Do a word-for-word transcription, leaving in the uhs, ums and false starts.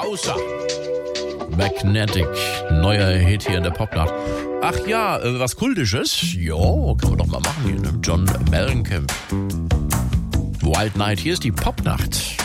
Closer. Magnetic, neuer Hit hier in der Popnacht. Ach ja, äh, was Kultisches? Jo, kann man doch mal machen hier, ne? John Mellencamp. Wild Night, hier ist die Popnacht.